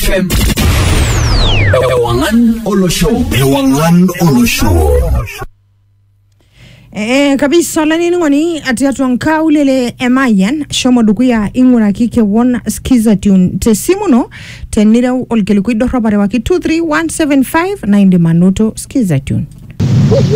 FM. Ewangan Olosho. Kabisa lani ngoni atiatuanka ulele emayan shomo dukuya ingura kike won skiza tune te simuno tenira olkelikuido robare waki 23175 90 manuto skiza tune.